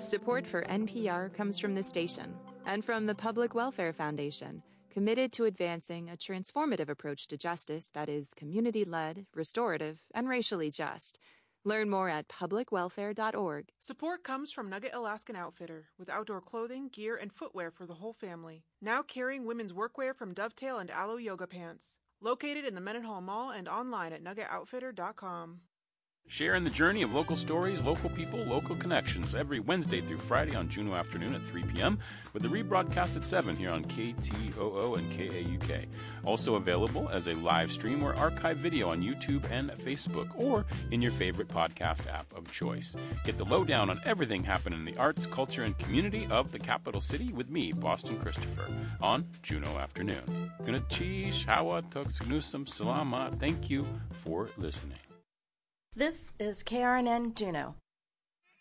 Support for NPR comes from this station and from the Public Welfare Foundation, committed to advancing a transformative approach to justice that is community-led, restorative, and racially just. Learn more at publicwelfare.org. Support comes from Nugget Alaskan Outfitter, with outdoor clothing, gear, and footwear for the whole family. Now carrying women's workwear from Dovetail and Aloe Yoga Pants. Located in the Mendenhall Mall and online at nuggetoutfitter.com. Share in the journey of local stories, local people, local connections every Wednesday through Friday on Juneau Afternoon at 3 p.m. with the rebroadcast at 7 here on KTOO and KAUK. Also available as a live stream or archive video on YouTube and Facebook or in your favorite podcast app of choice. Get the lowdown on everything happening in the arts, culture, and community of the capital city with me, Boston Christopher, on Juneau Afternoon. Gunachish, Hawa, Toksnusam, Salama. Thank you for listening. This is KRNN Juneau.